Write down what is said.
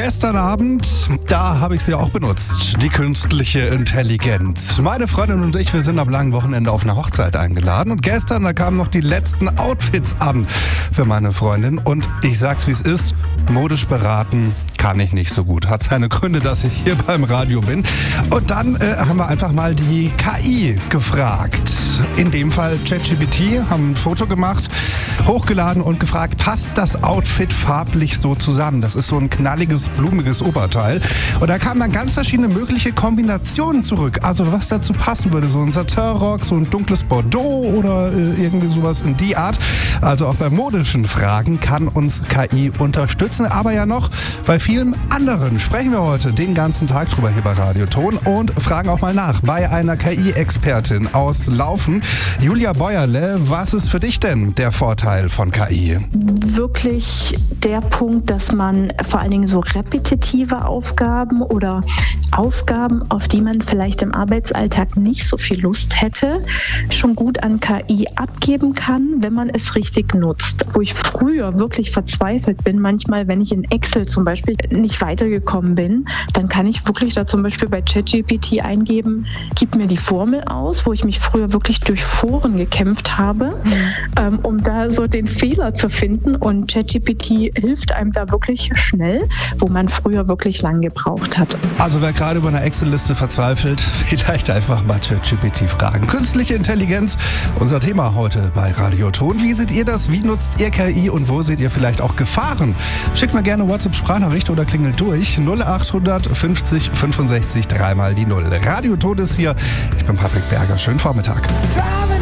gestern Abend, da habe ich sie auch benutzt, die künstliche Intelligenz. Meine Freundin und ich, wir sind am langen Wochenende auf eine Hochzeit eingeladen und gestern, da kamen noch die letzten Outfits an für meine Freundin und ich sag's wie es ist, modisch beraten kann ich nicht so gut. Hat seine Gründe, dass ich hier beim Radio bin. Und dann haben wir einfach mal die KI gefragt. In dem Fall ChatGPT, haben ein Foto gemacht, hochgeladen und gefragt, passt das Outfit farblich so zusammen? Das ist so ein knalliges, blumiges Oberteil. Und da kamen dann ganz verschiedene mögliche Kombinationen zurück. Also was dazu passen würde, so ein Satinrock, so ein dunkles Bordeaux oder irgendwie sowas in die Art. Also auch bei modischen Fragen kann uns KI unterstützen. Aber ja noch bei vielen anderen sprechen wir heute den ganzen Tag drüber hier bei Radio Ton und fragen auch mal nach bei einer KI-Expertin aus Laufen. Julia Bäuerle, was ist für dich denn der Vorteil von KI? Wirklich der Punkt, dass man vor allen Dingen so repetitive Aufgaben oder Aufgaben, auf die man vielleicht im Arbeitsalltag nicht so viel Lust hätte, schon gut an KI abgeben kann, wenn man es richtig nutzt. Wo ich früher wirklich verzweifelt bin, manchmal, wenn ich in Excel zum Beispiel nicht weitergekommen bin, dann kann ich wirklich da zum Beispiel bei ChatGPT eingeben, gib mir die Formel aus, wo ich mich früher wirklich durch Foren gekämpft habe, um da so den Fehler zu finden, und ChatGPT hilft einem da wirklich schnell, wo man früher wirklich lang gebraucht hat. Also wer gerade über eine Excel-Liste verzweifelt, vielleicht einfach mal ChatGPT fragen. Künstliche Intelligenz, unser Thema heute bei Radio Ton. Wie seht ihr das? Wie nutzt ihr KI und wo seht ihr vielleicht auch Gefahren? Schickt mir gerne WhatsApp-Sprachnachricht oder klingelt durch 0800 50 65 3 mal die 0. Radio Ton ist hier. Ich bin Patrick Berger. Schönen Vormittag.